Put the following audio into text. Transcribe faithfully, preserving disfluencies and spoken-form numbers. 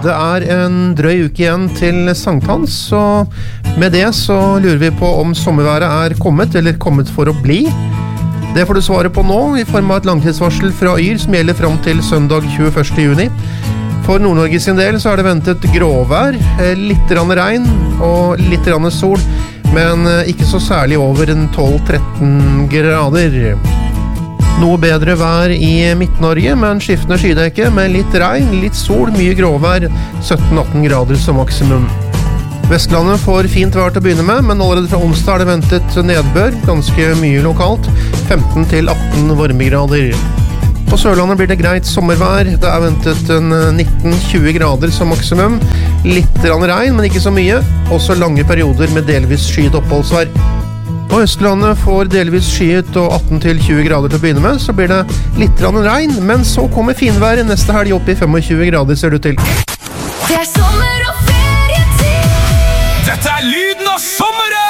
Det er en drøy uke igjen til sankthans, så med det så lurer vi på om sommerværet er kommet, eller kommet for å bli. Det får du svare på nå, i form av et langtidsvarsel fra Yr som gjelder frem til søndag tjueførste juni. For Nord-Norge sin del så er det ventet gråvær, litt grann regn og litt grann sol, men ikke så særlig over en tolv til tretten grader. Noe bedre vær i Midt-Norge, men skiftende skydekke med litt regn, litt sol, mye gråvær, sytten til atten grader som maksimum. Vestlandet får fint vær til å begynne med, men allerede fra onsdag er det ventet nedbør, ganske mye lokalt, femten til atten varmegrader. På Sørlandet blir det greit sommervær, det er ventet en nitten til tjue grader som maksimum, litt regn, men ikke så mye, også lange perioder med delvis skyet oppholdsvær. På Østlandet får delvis skyet og atten til tjue grader til å begynne med, så blir det litt regn, men så kommer finvær neste helg opp i tjuefem grader, ser du til. Det er sommer og ferietid! Dette er lyden av sommeren!